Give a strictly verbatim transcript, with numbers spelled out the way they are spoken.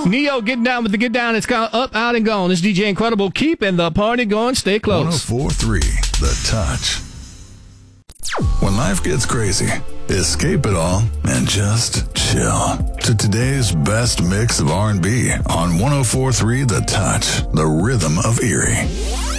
Neo getting down with the get down. It's called Up, Out, and Gone. It's D J Incredible. Keeping the party going. Stay close. one oh four point three The Touch. When life gets crazy, escape it all and just chill to today's best mix of R and B on one oh four point three The Touch, the rhythm of Erie.